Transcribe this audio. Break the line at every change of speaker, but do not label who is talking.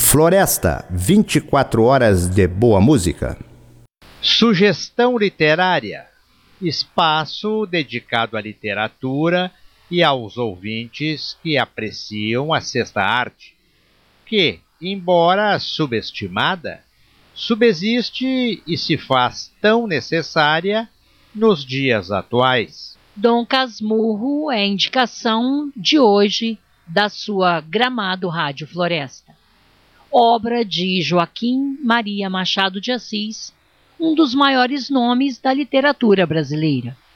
Floresta, 24 horas de boa música.
Sugestão literária, espaço dedicado à literatura e aos ouvintes que apreciam a sexta arte, que, embora subestimada, subsiste e se faz tão necessária nos dias atuais.
Dom Casmurro é a indicação de hoje da sua Gramado Rádio Floresta. Obra de Joaquim Maria Machado de Assis, um dos maiores nomes da literatura brasileira.